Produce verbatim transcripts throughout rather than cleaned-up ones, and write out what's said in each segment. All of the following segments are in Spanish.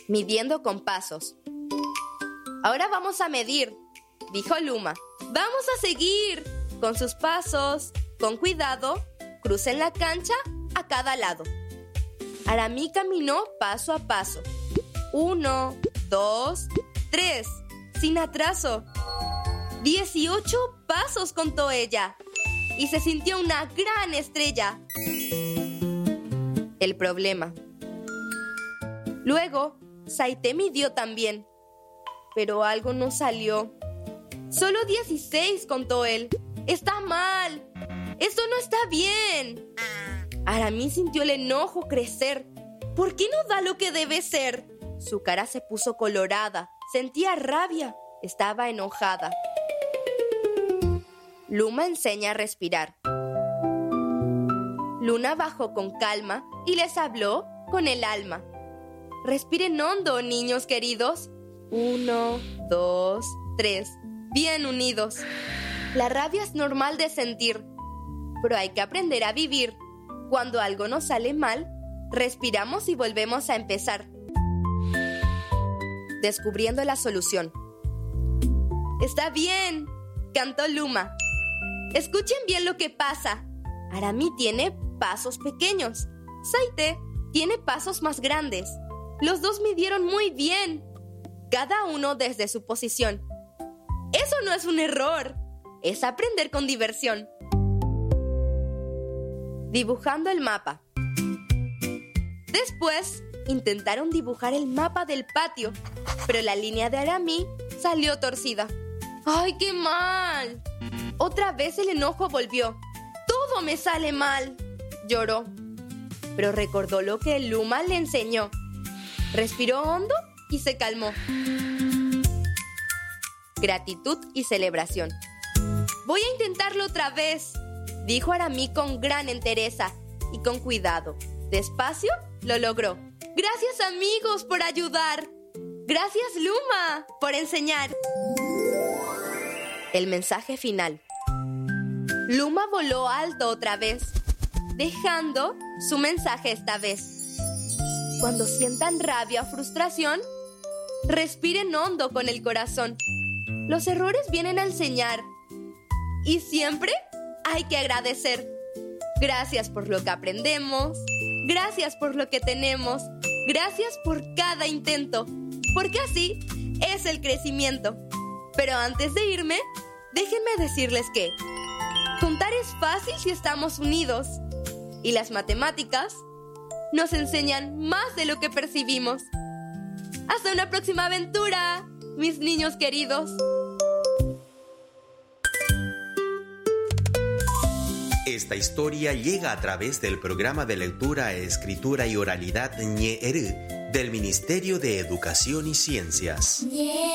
midiendo con pasos. Ahora vamos a medir, dijo Luma. Vamos a seguir con sus pasos, con cuidado, crucen la cancha a cada lado. Aramí caminó paso a paso. Uno, dos, tres, sin atraso. Dieciocho pasos contó ella y se sintió una gran estrella. El problema. Luego, Saité midió también, pero algo no salió. Solo dieciséis contó él. ¡Está mal! ¡Esto no está bien! Aramí sintió el enojo crecer. ¿Por qué no da lo que debe ser? Su cara se puso colorada. Sentía rabia. Estaba enojada. Luma enseña a respirar. Luna bajó con calma y les habló con el alma. Respiren hondo, niños queridos. Uno, dos, tres. Bien unidos. La rabia es normal de sentir, pero hay que aprender a vivir. Cuando algo nos sale mal, respiramos y volvemos a empezar. Descubriendo la solución. ¡Está bien!, cantó Luma. Escuchen bien lo que pasa. Aramí tiene pasos pequeños. Saité tiene pasos más grandes. Los dos midieron muy bien, cada uno desde su posición. Eso no es un error, es aprender con diversión. Dibujando el mapa. Después, intentaron dibujar el mapa del patio, pero la línea de Aramí salió torcida. ¡Ay, qué mal! Otra vez el enojo volvió. ¡Todo me sale mal!, lloró. Pero recordó lo que Luma le enseñó. Respiró hondo y se calmó. Gratitud y celebración. Voy a intentarlo otra vez, dijo Aramí con gran entereza y con cuidado. Despacio lo logró. Gracias, amigos, por ayudar. Gracias, Luma, por enseñar. El mensaje final. Luma voló alto otra vez, dejando su mensaje esta vez. Cuando sientan rabia o frustración, respiren hondo con el corazón. Los errores vienen a enseñar y siempre hay que agradecer. Gracias por lo que aprendemos, gracias por lo que tenemos, gracias por cada intento, porque así es el crecimiento. Pero antes de irme, déjenme decirles que contar es fácil si estamos unidos y las matemáticas nos enseñan más de lo que percibimos. ¡Hasta una próxima aventura, mis niños queridos! Esta historia llega a través del programa de lectura, escritura y oralidad Ñe'erü del Ministerio de Educación y Ciencias.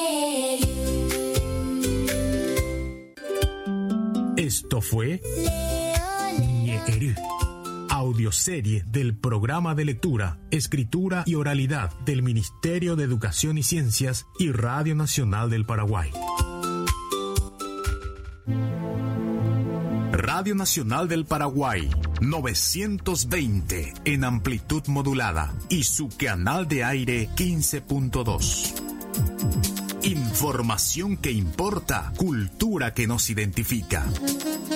Esto fue Ñe'erü, audioserie del programa de lectura, escritura y oralidad del Ministerio de Educación y Ciencias y Radio Nacional del Paraguay. Radio Nacional del Paraguay, novecientos veinte en amplitud modulada y su canal de aire quince punto dos. Información que importa, cultura que nos identifica.